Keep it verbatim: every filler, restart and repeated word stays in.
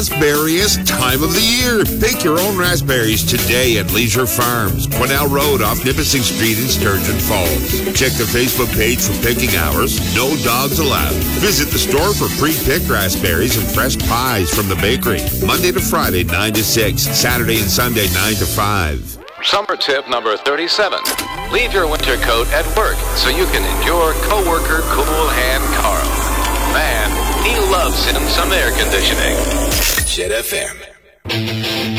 Raspberriest time of the year. Pick your own raspberries today at Leisure Farms, Quesnel Road off Nipissing Street in Sturgeon Falls. Check the Facebook page for picking hours. No dogs allowed. Visit the store for pre-picked raspberries and fresh pies from the bakery. Monday to Friday, nine to six. Saturday and Sunday, nine to five. Summer tip number thirty-seven. Leave your winter coat at work so you can endure coworker Cool Hand Carl. Man, he loves him some air conditioning. Jet F M.